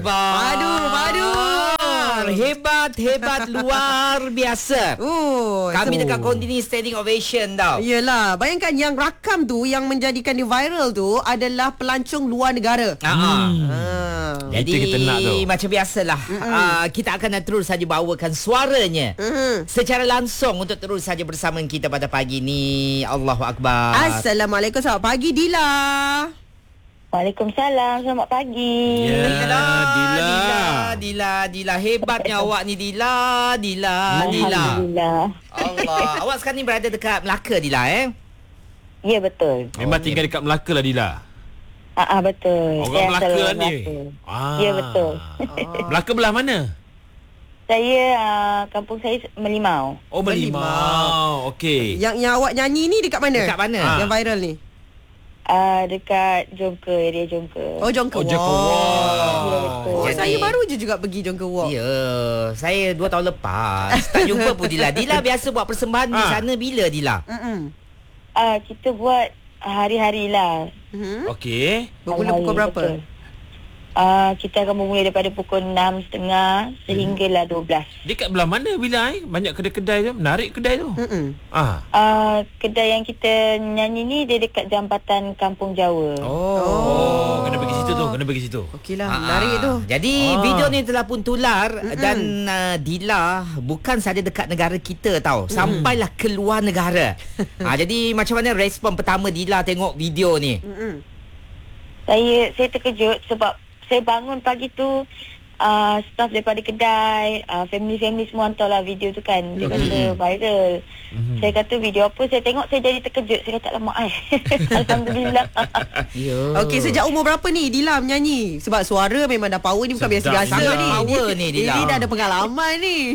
Padu. Hebat luar biasa. Kami dekat Kondini standing ovation tau. Yelah, bayangkan yang rakam tu, yang menjadikan dia viral tu adalah pelancong luar negara. Jadi kita nak tu. macam biasalah, kita akan terus saja bawakan suaranya secara langsung untuk terus saja bersama kita pada pagi ni. Allahu Akbar. Assalamualaikum, selamat pagi Dila. Waalaikumsalam, selamat pagi. Dila. Hebatnya awak ni, Dila. Alhamdulillah. Allah. Awak sekarang ni berada dekat Melaka, Dila, Ya, betul. Memang tinggal dekat Melaka lah, Dila. Betul. Orang Saya Melaka asal lah ni. Ya, betul. Melaka belah mana? Saya, kampung saya Melimau. Oh, Melimau. Okey. Yang awak nyanyi ni dekat mana? Dekat mana? Yang viral ni. Dekat Jongke, area Jongke. Oh, Jongke Jongke Walk. Walk. Oh, Jadi- saya baru je juga pergi Jongke Walk. Ya, saya 2 tahun lepas tak jumpa pun Dila. Dila biasa buat persembahan di sana bila, Dila? Kita buat hari-hari lah. Okey. Bermula pukul berapa? Betul. Kita akan memulai daripada pukul 6.30 sehinggalah 12. Dekat belah mana bila banyak kedai-kedai tu? Menarik kedai tu. Kedai yang kita nyanyi ni dia dekat Jambatan Kampung Jawa. Oh, kena pergi situ. Okeylah, menarik tu. Jadi video ni telah pun tular dan Dila bukan saja dekat negara kita tau, sampailah keluar negara. Jadi macam mana respon pertama Dila tengok video ni? Saya terkejut sebab saya bangun pagi tu, staff daripada kedai, family semua hantarlah video tu kan. Dia kata viral. Saya kata video apa? Saya tengok, saya jadi terkejut. Saya kata alamak Alhamdulillah. Okey, sejak umur berapa ni Dila menyanyi? Sebab suara memang dah power ni, bukan biasa-biasa Dila. ni. Power ni, Dila. Ini dah ada pengalaman ni.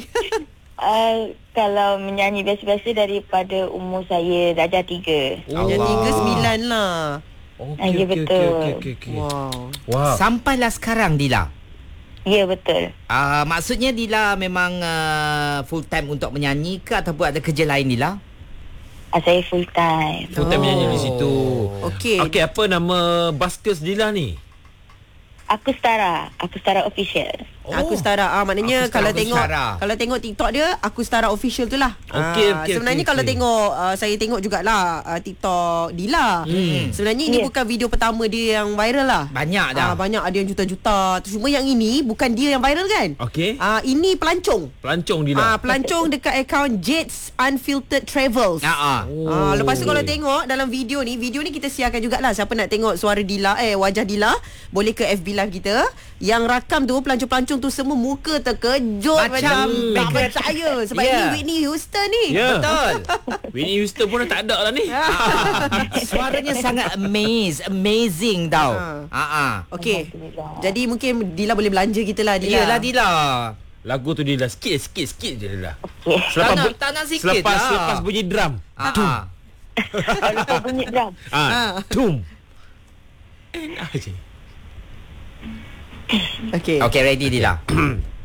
Kalau menyanyi biasa-biasa daripada umur saya darjah 3. Darjah 3, 9 lah. Ya, betul. Okey. Wow. Sampailah sekarang, Dila. Ya, betul. Maksudnya Dila memang full time untuk menyanyi ke ataupun ada kerja lain, Dila? Saya full time. Full time menyanyi di situ. Okey. Okey, apa nama baskers Dila ni? Aku Setara Official. Aku Setara. Maknanya Aku Setara, kalau Aku tengok Setara. kalau tengok TikTok dia, Aku Setara Official tu lah. Okey, sebenarnya kalau tengok saya tengok jugalah TikTok Dila. Sebenarnya ini bukan video pertama dia yang viral lah. Banyak dah. Banyak, ada yang juta-juta. Cuma yang ini bukan dia yang viral kan? Okey. Ini pelancong. Pelancong Dila. Pelancong dekat akaun Jets Unfiltered Travels. Lepas tu kalau tengok dalam video ni kita siarkan jugalah. Siapa nak tengok suara Dila, wajah Dila, boleh ke FB Live kita. Yang rakam tu, pelancong-pelancong tu semua muka terkejut macam tak percaya. Sebab ini Whitney Houston ni. Ya. Betul. Whitney Houston pun dah tak ada lah ni. Suaranya sangat amazing tau. Okey. Alhamdulillah. Jadi mungkin Dila boleh belanja kita lah, Dila. Iyalah, Dila. Lagu tu Dila sikit je Dila. Okey. Tak nak sikit lah. Selepas bunyi drum. Lupa bunyi drum. Tum. Enak je. Okey. Okay, ready, Dila.